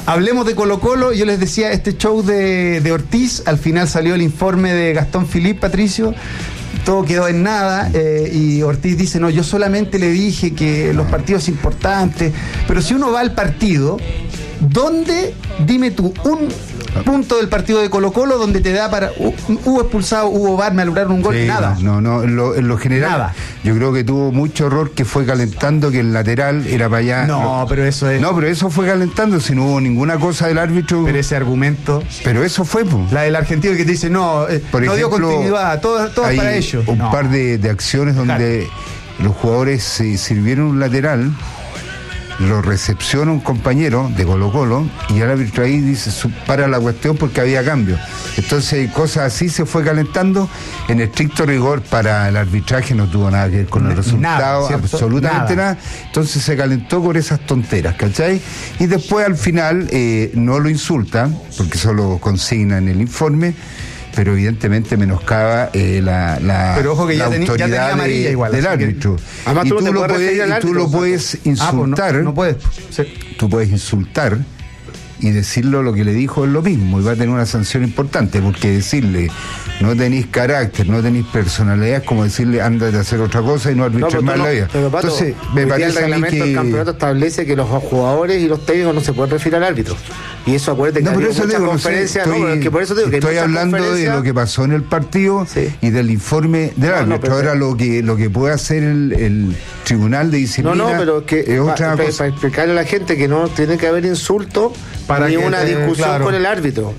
Hablemos de Colo-Colo. Yo les decía, este show de Ortiz, al final salió el informe de Gastón Philippe, Patricio. Todo quedó en nada, y Ortiz dice, no, yo solamente le dije que los partidos importantes, pero si uno va al partido, ¿dónde, dime tú, un punto del partido de Colo-Colo donde te da para, hubo expulsado, hubo VAR, me anularon un gol? Sí, nada. No, en lo general, nada. Yo creo que tuvo mucho error que fue calentando, que el lateral era para allá. Pero eso es... No, pero eso fue calentando, si no hubo ninguna cosa del árbitro. Pero ese argumento... Pero eso fue, pues. La del argentino que te dice, no, por no ejemplo, dio continuidad, todo hay para ellos. Un par de acciones donde los jugadores se sirvieron un lateral, lo recepciona un compañero de Colo-Colo y el árbitro ahí dice, para la cuestión porque había cambio. Entonces cosas así se fue calentando. En estricto rigor para el arbitraje no tuvo nada que ver con el resultado, nada, absolutamente nada. Entonces se calentó por esas tonteras, ¿cachai? Y después al final no lo insulta, porque eso lo consigna en el informe, pero evidentemente menoscaba pero ojo que la ya tenía amarilla igual, del árbitro. Además, tú lo puedes insultar. No puedes. Sí. Tú puedes insultar y decirlo lo que le dijo es lo mismo, y va a tener una sanción importante, porque decirle no tenéis carácter, no tenéis personalidad, es como decirle ándate a hacer otra cosa y no arbitres más la vida. Pero, Pato, entonces me parece el reglamento del campeonato establece que los jugadores y los técnicos no se pueden referir al árbitro, y eso acuérdate que hay muchas conferencias. Estoy hablando de lo que pasó en el partido, sí, y del informe del árbitro. Ahora lo que puede hacer el tribunal de disciplina pero que es otra cosa. Para explicarle a la gente que no tiene que haber insulto ni una discusión con el árbitro.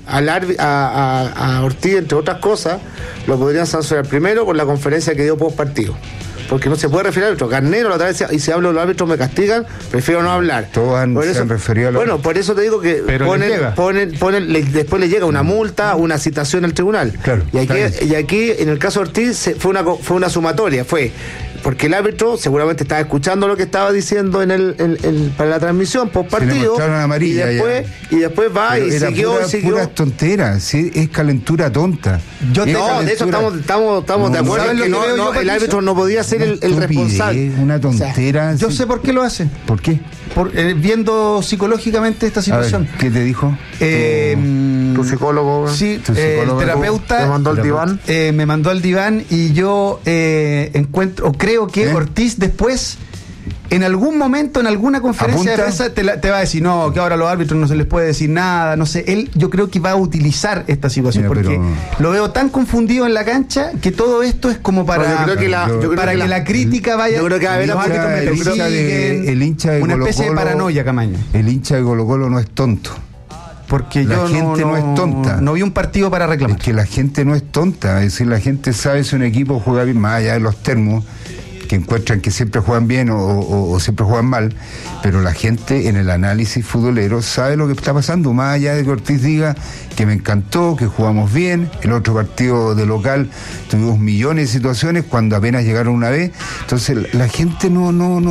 A Ortiz, entre otras cosas, lo podrían sancionar primero por la conferencia que dio post partido, porque no se puede referir al árbitro. Carnero la otra vez decía, y si hablo de los árbitros me castigan, prefiero no hablar. Todos se han referido a los... Bueno, por eso te digo que después le llega una multa, una citación al tribunal. Claro, y aquí en el caso de Ortiz fue una sumatoria, porque el árbitro seguramente estaba escuchando lo que estaba diciendo para la transmisión post partido, y después va y siguió. Puras tonteras, ¿sí? Es calentura tonta. De eso estamos de acuerdo en que el árbitro no podía ser el responsable. Una tontera. Yo sé por qué lo hacen. ¿Por qué? Viendo psicológicamente esta situación. ¿Qué te dijo? Tu psicólogo. Sí, el terapeuta. ¿Te mandó al diván? Me mandó al diván, y yo creo que Ortiz después, en algún momento, en alguna conferencia de prensa, te va a decir, no, que ahora a los árbitros no se les puede decir nada, no sé. Yo creo que va a utilizar esta situación, porque lo veo tan confundido en la cancha que todo esto es como para que la crítica vaya. Yo creo que el hincha de una Colo-Colo, especie de paranoia, Camaño. El hincha de Colo-Colo no es tonto. Porque la gente no es tonta. No vi un partido para reclamar. Es que la gente no es tonta. Es decir, la gente sabe si un equipo juega bien, más allá de los termos, que encuentran que siempre juegan bien o siempre juegan mal, pero la gente en el análisis futbolero sabe lo que está pasando, más allá de que Ortiz diga que me encantó, que jugamos bien. El otro partido de local tuvimos millones de situaciones cuando apenas llegaron una vez. Entonces la gente no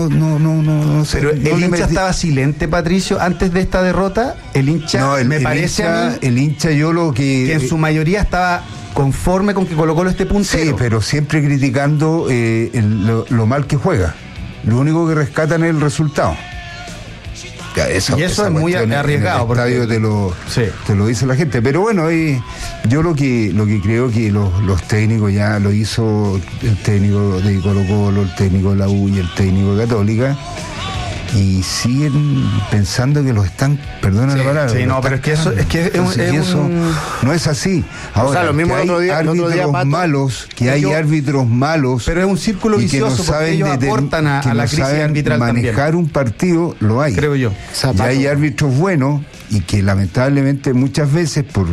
sé. Pero el hincha estaba silente, Patricio, antes de esta derrota. El hincha, me parece a mí, el hincha, yo lo que en su mayoría estaba conforme con que Colo-Colo esté puntero. Sí, pero siempre criticando lo mal que juega. Lo único que rescatan es el resultado. Y eso es muy arriesgado. Porque te lo dice la gente. Pero bueno, yo lo que creo que los técnicos ya lo hizo el técnico de Colo-Colo, el técnico de la U y el técnico de Católica. Y siguen pensando que los están, perdona la palabra. Sí, no, pero es que eso no es así. Ahora, lo mismo hay árbitros malos, pero es un círculo vicioso, no porque ellos aportan a la crisis arbitral manejar también. Un partido, lo hay. Creo yo. Y hay árbitros buenos y que lamentablemente muchas veces por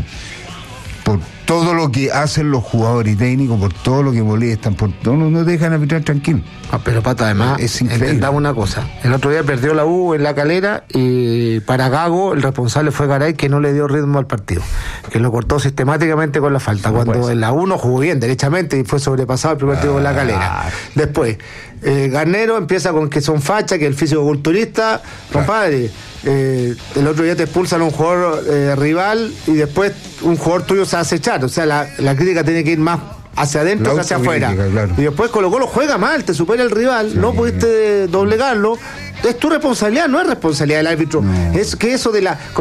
todo lo que hacen los jugadores y técnicos, por todo lo que molestan, por todo, no dejan arbitrar tranquilo. Pero Pato, además, entendamos una cosa. El otro día perdió la U en La Calera, y para Gago el responsable fue Garay, que no le dio ritmo al partido, que lo cortó sistemáticamente con la falta, cuando en la U no jugó bien derechamente y fue sobrepasado el primer tiempo en La Calera. Después Garnero empieza con que son fachas, que el físico-culturista, compadre. El otro día te expulsan a un jugador rival y después un jugador tuyo se hace echar. O sea, la crítica tiene que ir más hacia adentro que hacia afuera. Claro. Y después Colo-Colo juega mal, te supera el rival, no pudiste doblegarlo. Es tu responsabilidad, no es responsabilidad del árbitro. Es que eso de la